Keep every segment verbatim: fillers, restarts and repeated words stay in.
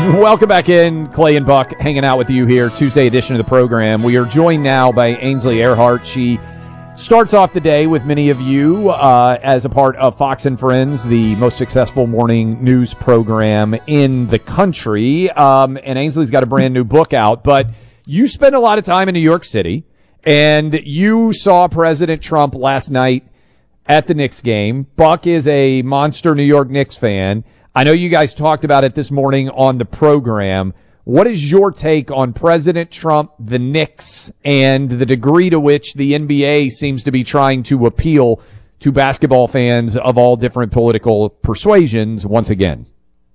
Welcome back in. Clay and Buck hanging out with you here, Tuesday edition of the program. We are joined now by Ainsley Earhardt. She starts off the day with many of you uh, as a part of Fox and Friends, the most successful morning news program in the country. Um, and Ainsley's got a brand new book out. But you spend a lot of time in New York City, and you saw President Trump last night at the Knicks game. Buck is a monster New York Knicks fan. I know you guys talked about it this morning on the program. What is your take on President Trump, the Knicks, and the degree to which the N B A seems to be trying to appeal to basketball fans of all different political persuasions once again?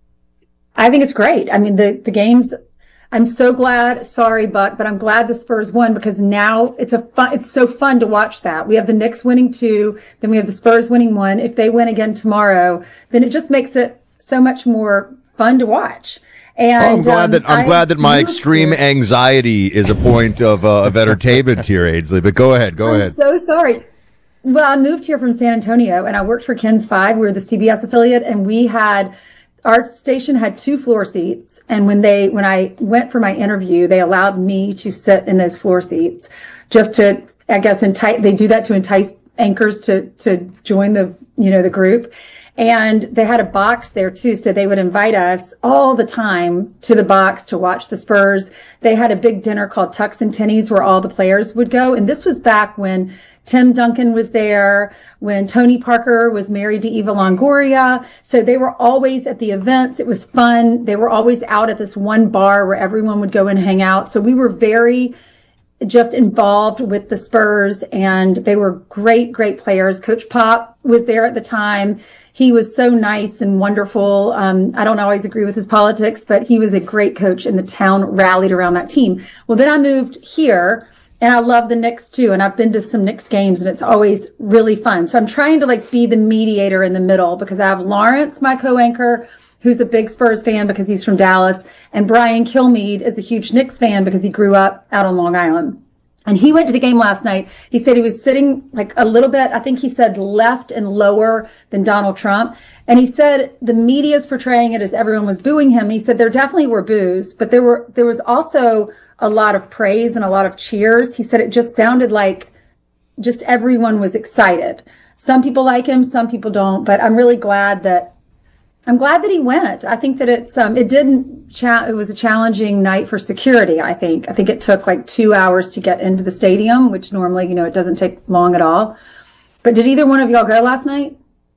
I think it's great. I mean, the, the games, I'm so glad, sorry, Buck, but I'm glad the Spurs won because now it's a fun, it's so fun to watch that. We have the Knicks winning two, then we have the Spurs winning one. If they win again tomorrow, then it just makes it so much more fun to watch. And oh, I'm glad um, that I'm I glad that my extreme to. anxiety is a point of uh, of entertainment here, Ainsley. But go ahead, go I'm ahead. So sorry. Well, I moved here from San Antonio, and I worked for Ken's Five. We were the C B S affiliate, and we had our station had two floor seats. And when they when I went for my interview, they allowed me to sit in those floor seats, just to I guess entice. They do that to entice anchors to to join the you know the group. And they had a box there too, so they would invite us all the time to the box to watch the Spurs. They had a big dinner called Tux and Tinny's where all the players would go. And this was back when Tim Duncan was there, when Tony Parker was married to Eva Longoria. So they were always at the events. It was fun. They were always out at this one bar where everyone would go and hang out. So we were very just involved with the Spurs, and they were great, great players. Coach Pop was there at the time. He was so nice and wonderful. Um, I don't always agree with his politics, but he was a great coach, and the town rallied around that team. Well, then I moved here, and I love the Knicks too, and I've been to some Knicks games, and it's always really fun. So I'm trying to like be the mediator in the middle because I have Lawrence, my co-anchor, who's a big Spurs fan because he's from Dallas, and Brian Kilmeade is a huge Knicks fan because he grew up out on Long Island. And he went to the game last night. He said he was sitting like a little bit, I think he said left and lower than Donald Trump. And he said the media is portraying it as everyone was booing him. And he said there definitely were boos, but there were there was also a lot of praise and a lot of cheers. He said it just sounded like just everyone was excited. Some people like him, some people don't, but I'm really glad that I'm glad that he went. I think that it's um it didn't cha- it was a challenging night for security, I think. I think it took like two hours to get into the stadium, which normally, you know, it doesn't take long at all. But did either one of y'all go last night?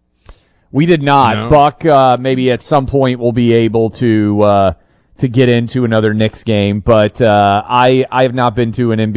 We did not. No. Buck, uh, maybe at some point we'll be able to uh, to get into another Knicks game, but uh, I I have not been to an N B A